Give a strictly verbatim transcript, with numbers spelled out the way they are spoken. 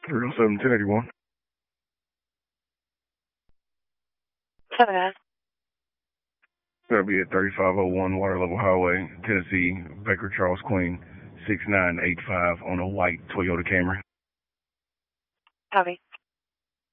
three oh seven, ten eighty-one. Seven nine. That'll be at thirty-five oh one Water Level Highway, Tennessee, Baker Charles Queen, six nine eight five on a white Toyota Camry. Copy.